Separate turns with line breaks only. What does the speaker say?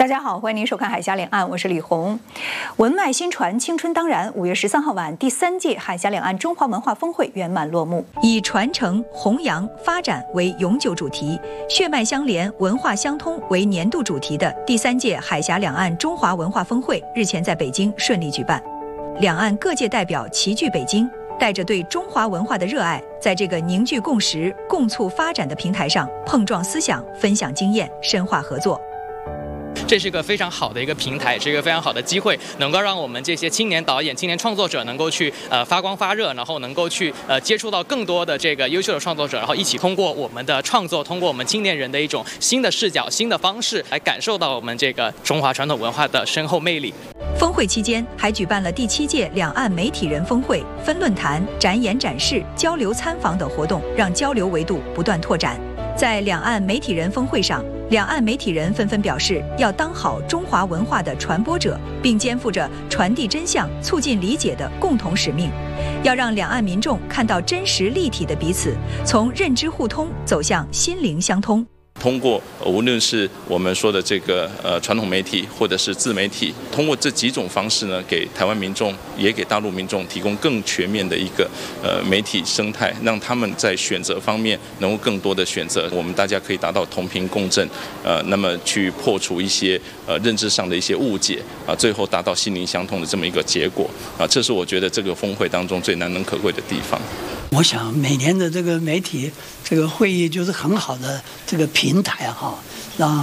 大家好，欢迎您收看《海峡两岸》，我是李红。文脉新传，青春当然。5月13号晚，第3届海峡两岸中华文化峰会圆满落幕。以传承、弘扬、发展为永久主题，血脉相连、文化相通为年度主题的第3届海峡两岸中华文化峰会日前在北京顺利举办。两岸各界代表齐聚北京，带着对中华文化的热爱，在这个凝聚共识、共促发展的平台上碰撞思想、分享经验、深化合作。
这是一个非常好的一个平台，是一个非常好的机会，能够让我们这些青年导演、青年创作者能够去发光发热，然后能够去接触到更多的这个优秀的创作者，然后一起通过我们的创作，通过我们青年人的一种新的视角、新的方式，来感受到我们这个中华传统文化的深厚魅力。
峰会期间还举办了第7届两岸媒体人峰会、分论坛、展演展示、交流参访等活动，让交流维度不断拓展。在两岸媒体人峰会上，两岸媒体人纷纷表示要当好中华文化的传播者，并肩负着传递真相、促进理解的共同使命，要让两岸民众看到真实立体的彼此，从认知互通走向心灵相通。
通过无论是我们说的这个传统媒体或者是自媒体，通过这几种方式呢，给台湾民众也给大陆民众提供更全面的一个媒体生态，让他们在选择方面能够更多的选择，我们大家可以达到同频共振，那么去破除一些认知上的一些误解最后达到心灵相通的这么一个结果这是我觉得这个峰会当中最难能可贵的地方。
我想每年的这个媒体这个会议就是很好的这个平台